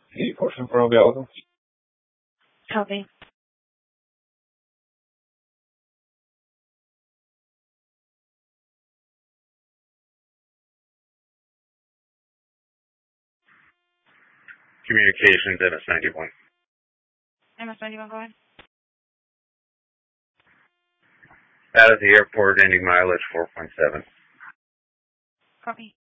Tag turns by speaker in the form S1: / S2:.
S1: Any portion for available.
S2: Copy.
S3: Communications MS-91.
S2: MS-91, go ahead.
S3: Out of the airport, ending mileage 4.7.
S2: Copy.